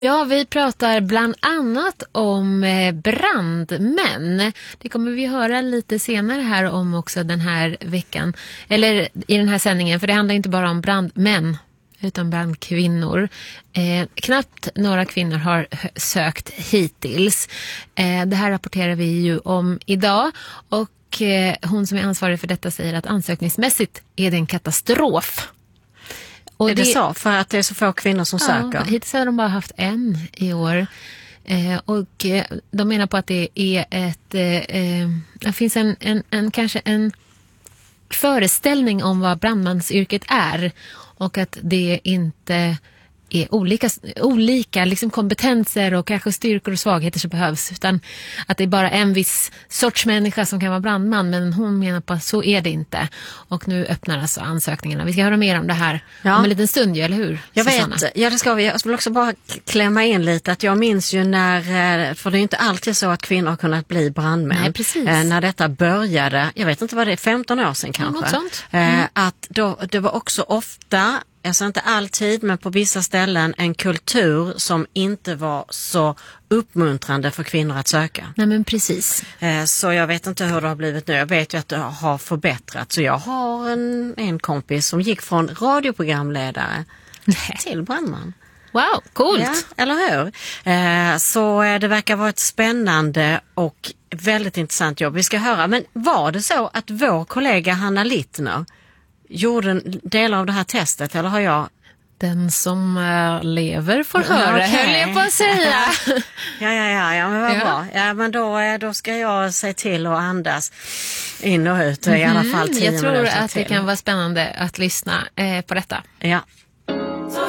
Ja, vi pratar bland annat om brandmän. Det kommer vi höra lite senare här om också den här veckan. Eller i den här sändningen, för det handlar inte bara om brandmän utan brandkvinnor. Knappt några kvinnor har sökt hittills. Det här rapporterar vi ju om idag, och hon som är ansvarig för detta säger att ansökningsmässigt är det en katastrof. Och är det så? För att det är så få kvinnor som söker? Hittills har de bara haft en i år. Och de menar på att det är det finns kanske en föreställning om vad brandmansyrket är, och att det inte är olika liksom kompetenser och kanske styrkor och svagheter som behövs, utan att det är bara en viss sorts människa som kan vara brandman. Men hon menar på att så är det inte. Och nu öppnar alltså ansökningarna. Vi ska höra mer om det här om en liten stund, eller hur? Jag vet, ja det ska vi. Jag vill också bara klämma in lite att jag minns ju när, för det är inte alltid så att kvinnor har kunnat bli brandmän. Nej, precis. När detta började, jag vet inte vad det är, 15 år sedan kanske. Något sånt. Att då, det var också ofta, alltså inte alltid, men på vissa ställen en kultur som inte var så uppmuntrande för kvinnor att söka. Nej, men precis. Så jag vet inte hur det har blivit nu. Jag vet ju att det har förbättrats. Så jag har en kompis som gick från radioprogramledare till brandman. Wow, coolt! Ja, eller hur? Så det verkar vara ett spännande och väldigt intressant jobb. Vi ska höra, men var det så att vår kollega Hanna Littner gjorde en del av det här testet, eller har jag? Den som lever får höra, höll jag på att säga. Ja, men vad bra. Ja, men då ska jag se till att andas in och ut i alla fall 10 minuter till. Jag tror att det kan vara spännande att lyssna på detta. Ja.